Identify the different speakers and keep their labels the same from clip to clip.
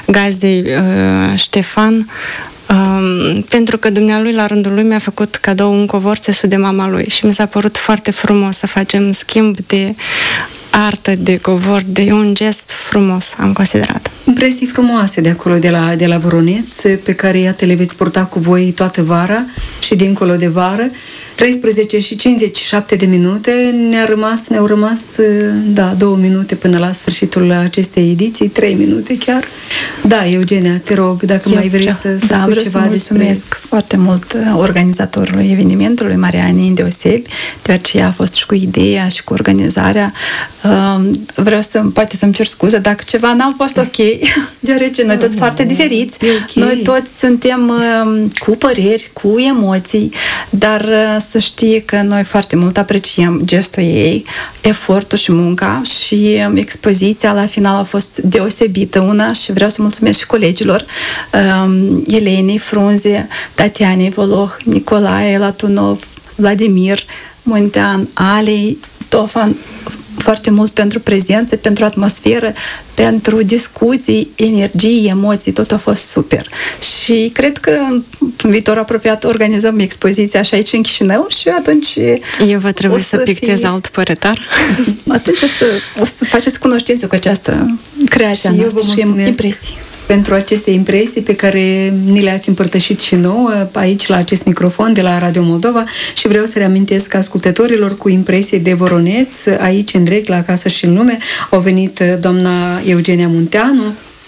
Speaker 1: gazdei Ștefan, pentru că dumnealui la rândul lui mi-a făcut cadou un covor țesut de mama lui și mi s-a părut foarte frumos să facem schimb de artă, de covor, de un gest frumos, am considerat.
Speaker 2: Impresii frumoase de acolo, de la Voroneț, pe care, iată, le veți purta cu voi toată vara și dincolo de vară. 13 și 57 de minute, ne-au rămas 2 minute până la sfârșitul acestei ediții, 3 minute chiar. Da, Eugenia, te rog, dacă mai vrei să spui ceva despre...
Speaker 3: Da, mulțumesc foarte mult organizatorului evenimentului, Marianei îndeosebi, deoarece ea a fost și cu ideea și cu organizarea. Vreau poate să-mi cer scuze dacă ceva n-a fost ok, deoarece noi toți foarte diferiți. Okay. Noi toți suntem cu păreri, cu emoții, dar să știi că noi foarte mult apreciem gestul ei, efortul și munca și expoziția la final a fost deosebită una și vreau să mulțumesc și colegilor Elenei Frunze, Tatianei Voloh, Nicolae Latunov, Vladimir Muntean, Alei Tofan, foarte mult pentru prezență, pentru atmosferă, pentru discuții, energii, emoții, tot a fost super. Și cred că în viitor apropiat organizăm expoziția și aici în Chișinău și atunci...
Speaker 1: Eu vă trebuie să pictez alt păretar.
Speaker 3: Atunci o să faceți cunoștință cu această creație
Speaker 2: și eu vă mulțumesc
Speaker 3: impresii.
Speaker 2: Pentru aceste impresii pe care ni le-ați împărtășit și nouă aici la acest microfon de la Radio Moldova și vreau să reamintesc ascultătorilor cu impresii de Voroneț, aici în direct la Acasă și în Lume au venit doamna Eugenia Munteanu,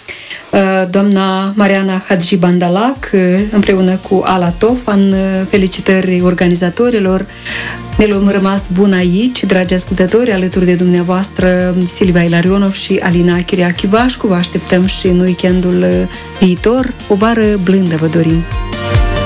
Speaker 2: doamna Mariana Hadji Bandalac, împreună cu Ala Tofan. Felicitări organizatorilor. Ne l-am rămas bun aici, dragi ascultători, alături de dumneavoastră Silvia Ilarionov și Alina Chiriachivașcu. Vă așteptăm și în weekendul viitor. O vară blândă vă dorim!